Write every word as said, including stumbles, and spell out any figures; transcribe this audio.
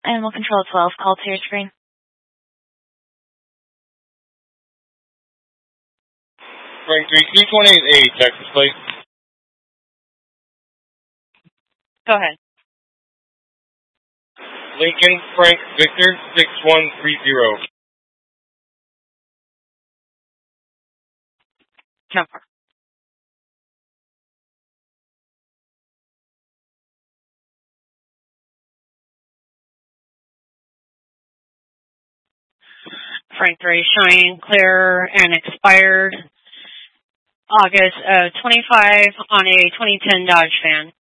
Animal Control twelve, call to your screen. Frank three two one eight eight, Texas plate. Go ahead. Lincoln Frank Victor six one three zero. Number. Frank three showing clear and expired August of twenty-five on a twenty ten Dodge van.